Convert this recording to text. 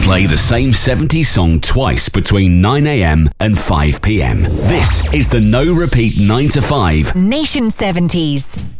play the same 70s song twice between 9am and 5pm. This is the No Repeat 9 to 5 Nation 70s.